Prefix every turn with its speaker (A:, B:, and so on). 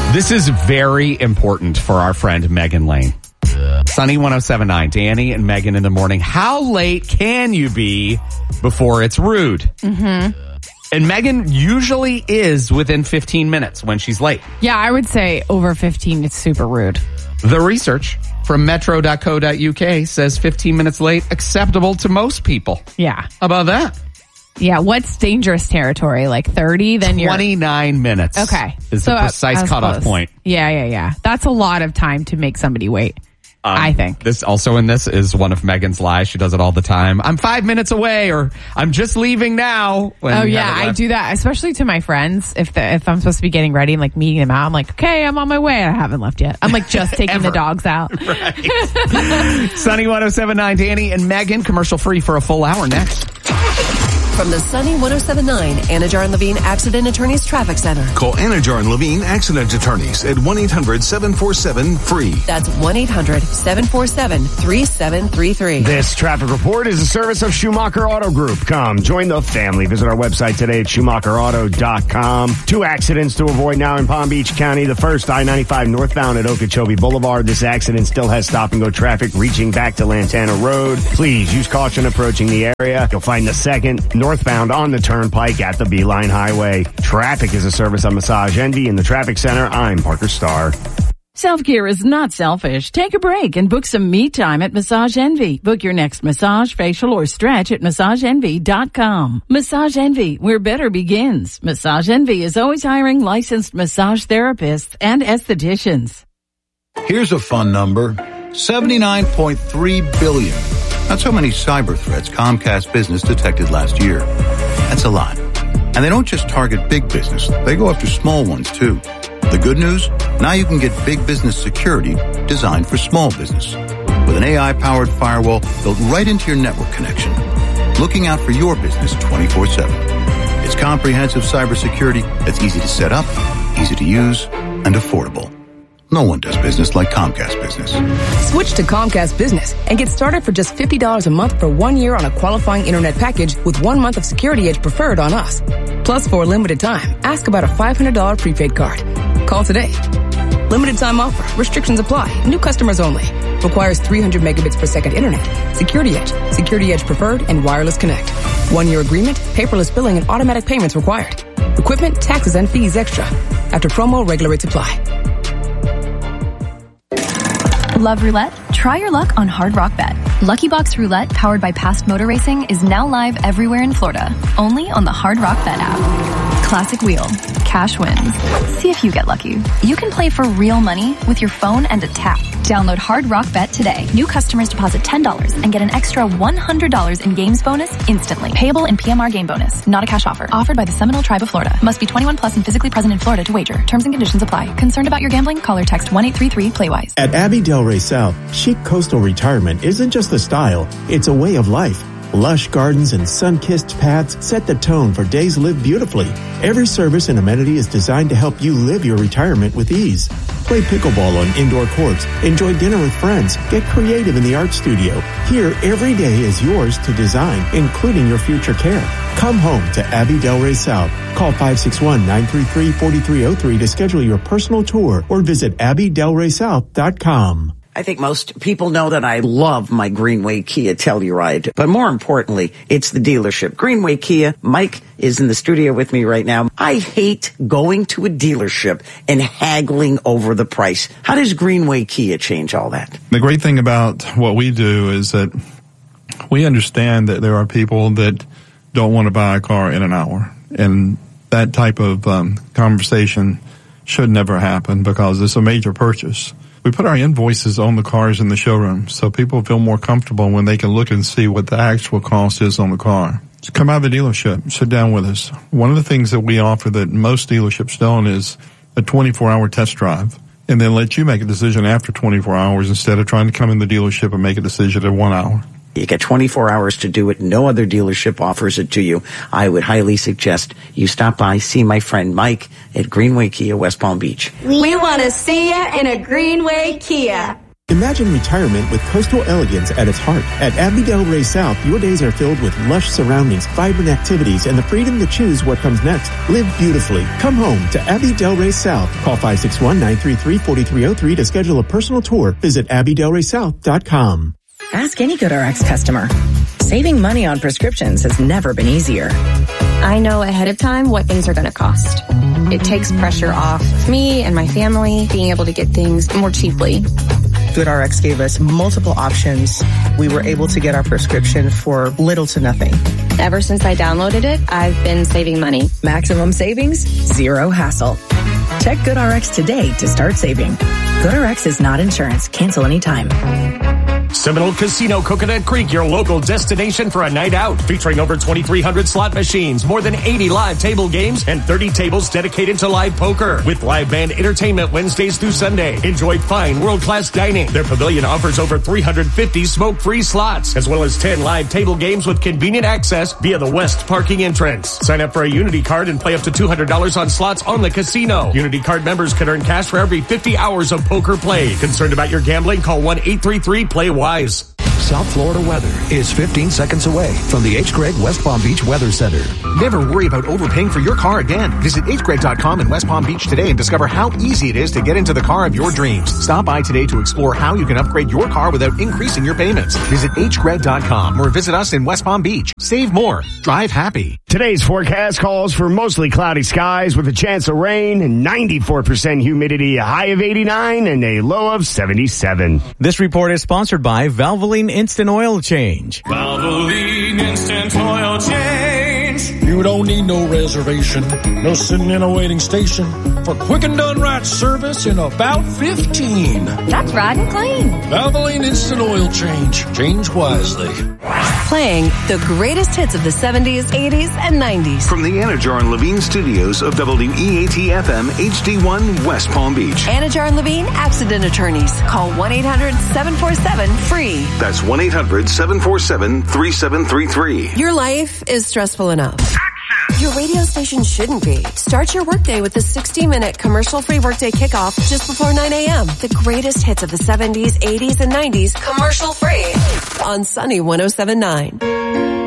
A: This is very important for our friend Megan Lane. Sunny 107.9, Danny and Megan in the morning. How late can you be before it's rude? Mm-hmm. And Megan usually is within 15 minutes when she's late.
B: Yeah, I would say over 15, it's super rude.
A: The research from metro.co.uk says 15 minutes late acceptable to most people.
B: Yeah.
A: How about that?
B: Yeah, what's dangerous territory? Like 30? Then
A: 29 minutes.
B: Okay.
A: Is the precise cutoff point.
B: Yeah. That's a lot of time to make somebody wait. I think.
A: This is one of Megan's lies. She does it all the time. I'm 5 minutes away, or I'm just leaving now.
B: I do that, especially to my friends. If I'm supposed to be getting ready and like meeting them out, I'm like, okay, I'm on my way. I haven't left yet. I'm like just taking the dogs out.
A: Right. Sunny 107.9, Danny and Megan, commercial free for a full hour next.
C: From the Sunny 107.9 Anajar and Levine Accident Attorneys Traffic Center.
D: Call Anajar and Levine Accident Attorneys at 1-800-747-FREE.
C: That's 1-800-747-3733.
E: This traffic report is a service of Schumacher Auto Group. Come, join the family. Visit our website today at SchumacherAuto.com. 2 accidents to avoid now in Palm Beach County. The first, I-95 northbound at Okeechobee Boulevard. This accident still has stop-and-go traffic reaching back to Lantana Road. Please use caution approaching the area. You'll find the second, northbound on the Turnpike at the Beeline Highway. Traffic is a service of Massage Envy in the Traffic Center. I'm Parker Starr.
F: Self-care is not selfish. Take a break and book some me time at Massage Envy. Book your next massage, facial, or stretch at MassageEnvy.com. Massage Envy, where better begins. Massage Envy is always hiring licensed massage therapists and estheticians.
G: Here's a fun number. 79.3 billion. That's how many cyber threats Comcast Business detected last year. That's a lot. And they don't just target big business. They go after small ones, too. The good news? Now you can get big business security designed for small business. With an AI-powered firewall built right into your network connection. Looking out for your business 24/7. It's comprehensive cybersecurity that's easy to set up, easy to use, and affordable. No one does business like Comcast Business.
H: Switch to Comcast Business and get started for just $50 a month for 1 year on a qualifying internet package with 1 month of Security Edge Preferred on us. Plus, for a limited time, ask about a $500 prepaid card. Call today. Limited time offer. Restrictions apply. New customers only. Requires 300 megabits per second internet. Security Edge, Security Edge Preferred, and Wireless Connect. 1 year agreement, paperless billing, and automatic payments required. Equipment, taxes, and fees extra. After promo, regular rates apply.
I: Love roulette? Try your luck on Hard Rock Bet. Lucky Box Roulette, powered by Past Motor Racing, is now live everywhere in Florida, only on the Hard Rock Bet app. Classic wheel, cash wins. See if you get lucky. You can play for real money with your phone and a tap. Download Hard Rock Bet today. New customers deposit $10 and get an extra $100 in games bonus instantly. Payable in PMR game bonus. Not a cash offer. Offered by the Seminole Tribe of Florida. Must be 21 plus and physically present in Florida to wager. Terms and conditions apply. Concerned about your gambling? Call or text 1-833-PLAYWISE.
J: At Abbey Delray South, chic coastal retirement isn't just a style, it's a way of life. Lush gardens and sun-kissed paths set the tone for days lived beautifully. Every service and amenity is designed to help you live your retirement with ease. Play pickleball on indoor courts, enjoy dinner with friends, get creative in the art studio. Here, every day is yours to design, including your future care. Come home to Abbey Delray South. Call 561-933-4303 to schedule your personal tour or visit AbbeyDelraySouth.com.
K: I think most people know that I love my Greenway Kia Telluride, but more importantly, it's the dealership. Greenway Kia, Mike is in the studio with me right now. I hate going to a dealership and haggling over the price. How does Greenway Kia change all that?
L: The great thing about what we do is that we understand that there are people that don't want to buy a car in an hour, and that type of conversation should never happen because it's a major purchase. We put our invoices on the cars in the showroom so people feel more comfortable when they can look and see what the actual cost is on the car. So come out of the dealership, sit down with us. One of the things that we offer that most dealerships don't is a 24-hour test drive, and then let you make a decision after 24 hours instead of trying to come in the dealership and make a decision in 1 hour.
K: You get 24 hours to do it. No other dealership offers it to you. I would highly suggest you stop by, see my friend Mike at Greenway Kia, West Palm Beach.
M: We want to see you in a Greenway Kia.
J: Imagine retirement with coastal elegance at its heart. At Abbey Del Rey South, your days are filled with lush surroundings, vibrant activities, and the freedom to choose what comes next. Live beautifully. Come home to Abbey Del Rey South. Call 561-933-4303 to schedule a personal tour. Visit AbbeyDelReySouth.com.
M: Ask any GoodRx customer. Saving money on prescriptions has never been easier.
N: I know ahead of time what things are going to cost. It takes pressure off me and my family being able to get things more cheaply.
O: GoodRx gave us multiple options. We were able to get our prescription for little to nothing.
N: Ever since I downloaded it, I've been saving money.
M: Maximum savings, zero hassle. Check GoodRx today to start saving. GoodRx is not insurance. Cancel anytime.
P: Seminole Casino Coconut Creek, your local destination for a night out. Featuring over 2,300 slot machines, more than 80 live table games, and 30 tables dedicated to live poker. With live band entertainment Wednesdays through Sunday. Enjoy fine world-class dining. Their pavilion offers over 350 smoke-free slots, as well as 10 live table games with convenient access via the west parking entrance. Sign up for a Unity card and play up to $200 on slots on the casino. Unity card members can earn cash for every 50 hours of poker play. Concerned about your gambling? Call 1-833-PLAY-WISE.
Q: South Florida weather is 15 seconds away from the H. Gregg West Palm Beach Weather Center.
R: Never worry about overpaying for your car again. Visit hgregg.com in West Palm Beach today and discover how easy it is to get into the car of your dreams. Stop by today to explore how you can upgrade your car without increasing your payments. Visit hgregg.com or visit us in West Palm Beach. Save more. Drive happy.
E: Today's forecast calls for mostly cloudy skies with a chance of rain and 94% humidity, a high of 89 and a low of 77.
S: This report is sponsored by Valvoline Instant Oil Change.
T: Valvoline Instant Oil Change. You don't need no reservation, no sitting in a waiting station for quick and done right service in about 15.
N: That's right and clean.
T: Valvoline Instant Oil Change. Change wisely.
C: Playing the greatest hits of the 70s, 80s, and 90s.
D: From the Anajar and Levine studios of WEAT-FM HD1 West Palm Beach.
C: Anajar and Levine Accident Attorneys. Call 1-800-747-FREE.
D: That's 1-800-747-3733.
C: Your life is stressful enough. Your radio station shouldn't be. Start your workday with the 60-minute commercial-free workday kickoff just before 9 a.m. The greatest hits of the 70s, 80s, and 90s, commercial-free on Sunny 107.9.